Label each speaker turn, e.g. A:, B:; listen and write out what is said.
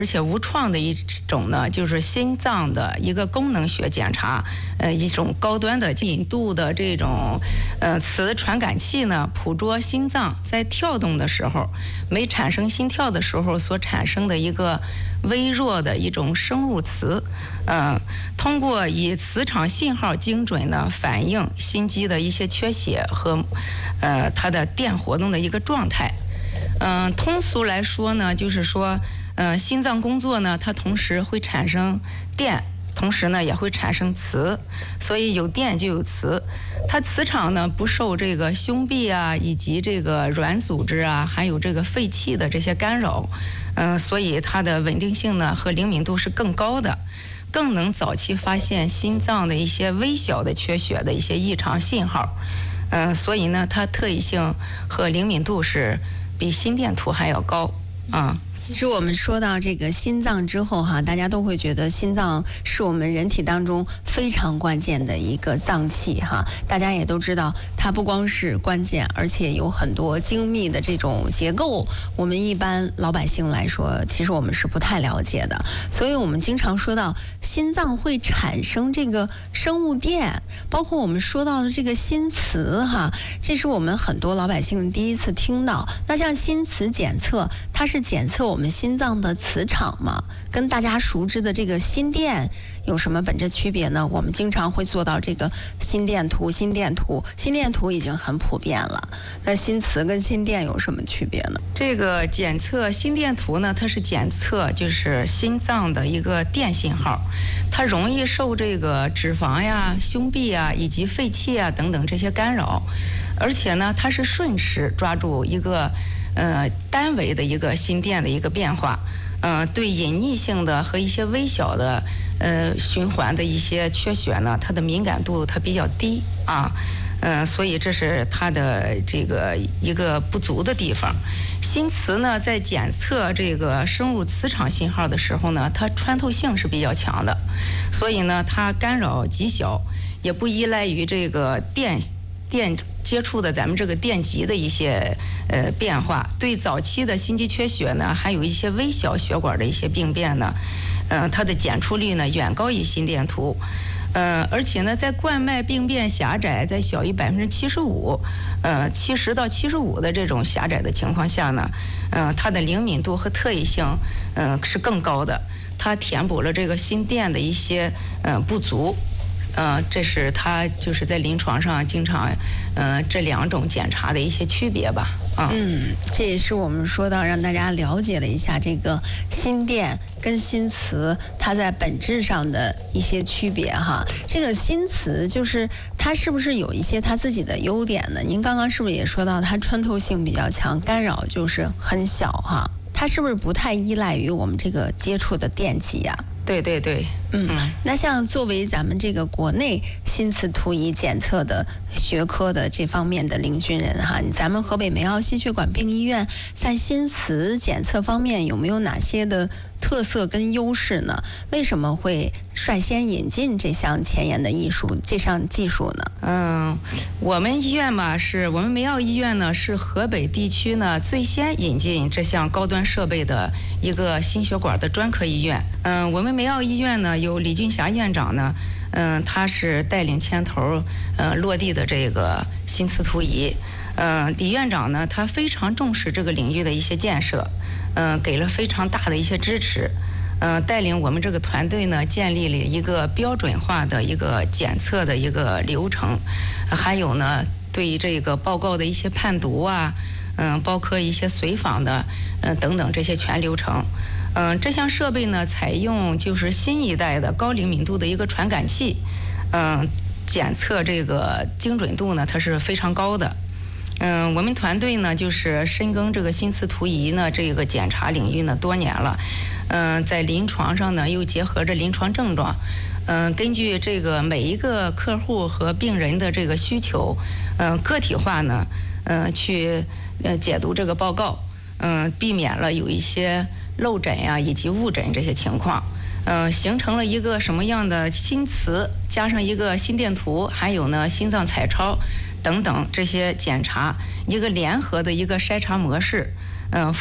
A: 而且无创的一种呢，就是心脏的一个功能学检查，一种高端的引度的这种磁传感器呢，捕捉心脏在跳动的时候，没产生心跳的时候所产生的一个微弱的一种生物磁，通过以磁场信号精准呢反映心肌的一些缺血和它的电活动的一个状态。通俗来说呢，就是说，心脏工作呢，它同时会产生电，同时呢也会产生磁，所以有电就有磁。它磁场呢不受这个胸壁啊，以及这个软组织啊，还有这个肺气的这些干扰，所以它的稳定性呢和灵敏度是更高的，更能早期发现心脏的一些微小的缺血的一些异常信号。所以呢，它特异性和灵敏度是比心电图还要高啊。
B: 其实我们说到这个心脏之后哈，大家都会觉得心脏是我们人体当中非常关键的一个脏器哈。大家也都知道，它不光是关键，而且有很多精密的这种结构，我们一般老百姓来说，其实我们是不太了解的。所以我们经常说到心脏会产生这个生物电，包括我们说到的这个心磁哈，这是我们很多老百姓第一次听到。那像心磁检测，它是检测我们心脏的磁场嘛，跟大家熟知的这个心电有什么本质区别呢？我们经常会做到这个心电图已经很普遍了。那心磁跟心电有什么区别呢？
A: 这个检测心电图呢，它是检测就是心脏的一个电信号，它容易受这个脂肪呀、胸壁啊以及肺气啊等等这些干扰，而且呢，它是瞬时抓住一个单维的一个心电的一个变化，对隐匿性的和一些微小的循环的一些缺血呢，它的敏感度它比较低啊，所以这是它的这个一个不足的地方。心磁呢，在检测这个生物磁场信号的时候呢，它穿透性是比较强的，所以呢，它干扰极小，也不依赖于这个电接触的咱们这个电极的一些变化，对早期的心肌缺血呢，还有一些微小血管的一些病变呢，它的检出率呢远高于心电图，而且呢，在冠脉病变狭窄在小于75%，70%到75%的这种狭窄的情况下呢，它的灵敏度和特异性是更高的，它填补了这个心电的一些不足。这是它就是在临床上经常这两种检查的一些区别吧。
B: 这也是我们说到让大家了解了一下这个心电跟心磁它在本质上的一些区别哈。这个心磁就是它是不是有一些它自己的优点呢？您刚刚是不是也说到它穿透性比较强，干扰就是很小哈？它是不是不太依赖于我们这个接触的电极呀？
A: 对。
B: 那像作为咱们这个国内心磁图仪检测的学科的这方面的领军人哈，咱们河北梅奥心血管病医院在心磁检测方面有没有哪些的特色跟优势呢？为什么会率先引进这项前沿的这项技术呢？
A: 我们医院嘛，我们梅奥医院呢是河北地区呢最先引进这项高端设备的一个心血管的专科医院。我们梅奥医院呢有李俊霞院长呢，他是带领牵头落地的这个心磁图仪。李院长呢，他非常重视这个领域的一些建设，给了非常大的一些支持，带领我们这个团队呢，建立了一个标准化的一个检测的一个流程，还有呢，对于这个报告的一些判读啊，包括一些随访的，等等这些全流程。这项设备呢，采用就是新一代的高灵敏度的一个传感器，检测这个精准度呢，它是非常高的。我们团队呢，就是深耕这个心磁图仪呢这个检查领域呢多年了，在临床上呢又结合着临床症状，根据这个每一个客户和病人的这个需求，个体化呢，去解读这个报告，避免了有一些漏诊呀以及误诊这些情况。形成了一个什么样的心磁加上一个心电图，还有呢心脏彩超等等这些检查，一个联合的一个筛查模式，